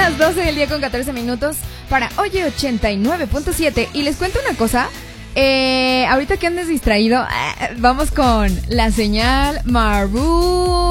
las 12 del día con 14 minutos para Oye 89.7. Y les cuento una cosa. Ahorita que andes distraído, vamos con la señal Maroon